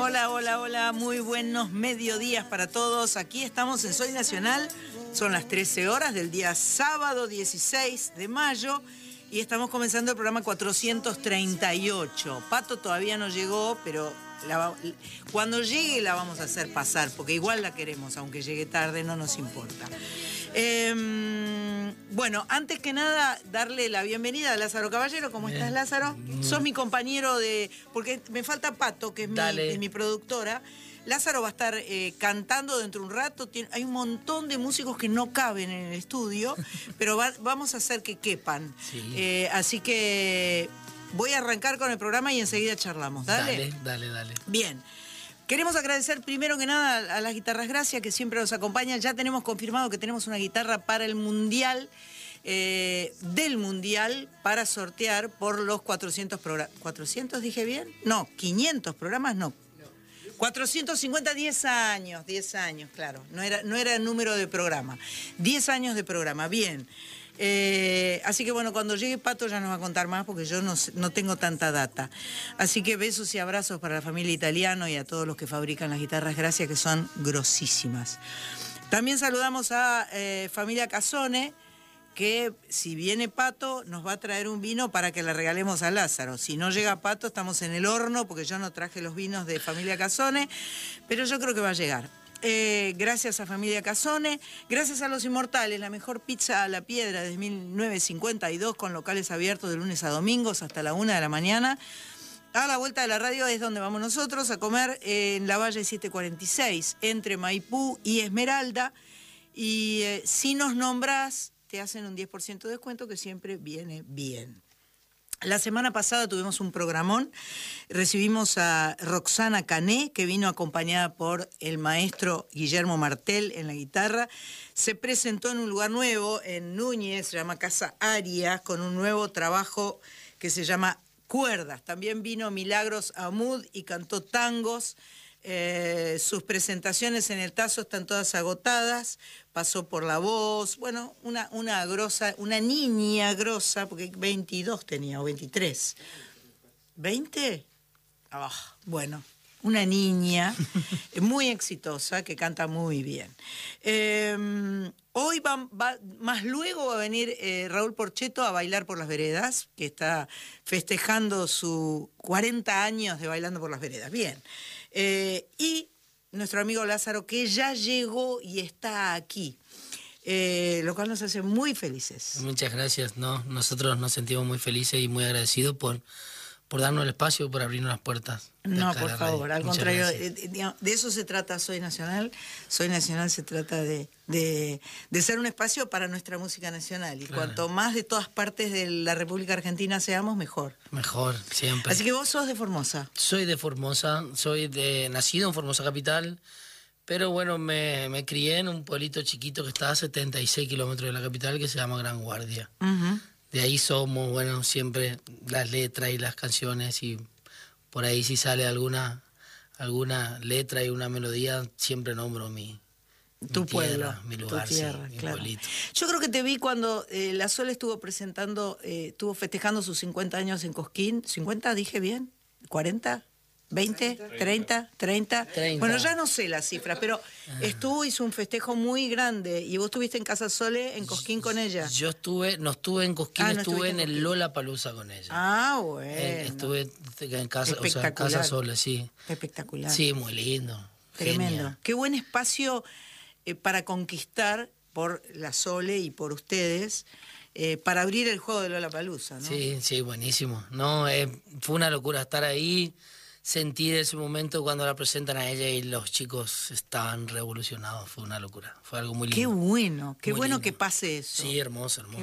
Hola, hola, hola, muy buenos mediodías para todos. Aquí estamos en Soy Nacional, son las 13 horas del día sábado 16 de mayo y estamos comenzando el programa 438. Pato todavía no llegó, pero cuando llegue la vamos a hacer pasar, porque igual la queremos, aunque llegue tarde, no nos importa. Bueno, antes que nada, darle la bienvenida a Lázaro Caballero. ¿Cómo estás, Lázaro? Sos mi compañero porque me falta Pato, que es mi productora. Lázaro va a estar cantando dentro de un rato. Hay un montón de músicos que no caben en el estudio, pero vamos a hacer que quepan. Sí. Así que voy a arrancar con el programa y enseguida charlamos. ¿Dale? Dale. Bien. Queremos agradecer primero que nada a las Guitarras Gracia, que siempre nos acompañan. Ya tenemos confirmado que tenemos una guitarra para el Mundial, del Mundial, para sortear por los 400 programas. ¿400 dije bien? No, 500 programas no. 450, 10 años, claro. No era el número de programa. 10 años de programa, bien. Así que bueno, cuando llegue Pato ya nos va a contar más porque yo no tengo tanta data. Así que besos y abrazos para la familia Italiano y a todos los que fabrican las guitarras Gracia, que son grosísimas. También saludamos a familia Casone, que si viene Pato nos va a traer un vino para que le regalemos a Lázaro. Si no llega Pato estamos en el horno porque yo no traje los vinos de familia Casone, pero yo creo que va a llegar. Gracias a familia Casone, gracias a Los Inmortales, la mejor pizza a la piedra desde 1952, con locales abiertos de lunes a domingos hasta la 1 de la mañana. A la vuelta de la radio es donde vamos nosotros a comer, en la Valle 746, entre Maipú y Esmeralda. Y si nos nombrás, te hacen un 10% de descuento, que siempre viene bien. La semana pasada tuvimos un programón, recibimos a Roxana Cané, que vino acompañada por el maestro Guillermo Martel en la guitarra. Se presentó en un lugar nuevo, en Núñez, se llama Casa Arias, con un nuevo trabajo que se llama Cuerdas. También vino Milagros Amud y cantó tangos. Sus presentaciones en el Tazo están todas agotadas. Pasó por La Voz, bueno, una niña grosa, porque 22 tenía, o 23. ¿20? Bueno, una niña muy exitosa que canta muy bien. Hoy más luego va a venir Raúl Porchetto a bailar por las veredas, que está festejando sus 40 años de Bailando por las Veredas. Bien. Y nuestro amigo Lázaro, que ya llegó y está aquí, lo cual nos hace muy felices. Muchas gracias. Nosotros nos sentimos muy felices y muy agradecidos por darnos el espacio, por abrirnos las puertas. No, por favor, al contrario, de eso se trata Soy Nacional. Soy Nacional se trata de ser un espacio para nuestra música nacional. Y claro, cuanto más de todas partes de la República Argentina seamos, mejor. Mejor, siempre. Así que vos sos de Formosa. Soy de Formosa, nacido en Formosa capital, pero bueno, me crié en un pueblito chiquito que está a 76 kilómetros de la capital, que se llama Gran Guardia. De ahí somos, bueno, siempre las letras y las canciones, y por ahí si sale alguna letra y una melodía, siempre nombro mi pueblo, tierra, mi lugar, tu tierra, mi claro. pueblito. Yo creo que te vi cuando La Sol estuvo festejando sus 50 años en Cosquín. ¿50 dije bien? ¿40? ¿20? 30. Bueno, ya no sé las cifras, pero hizo un festejo muy grande. Y vos estuviste en Casa Sole, en Cosquín, con ella. No estuve en Cosquín, estuve en el Lollapalooza con ella. Ah, bueno. Estuve en Casa Sole, sí. Espectacular. Sí, muy lindo. Tremendo. Genial. Qué buen espacio para conquistar por La Sole y por ustedes, para abrir el juego de Lollapalooza, ¿no? Sí, buenísimo. Fue una locura estar ahí. Sentir ese momento cuando la presentan a ella y los chicos estaban revolucionados. Fue una locura. Fue algo muy lindo. Qué bueno que pase eso. Sí, hermoso.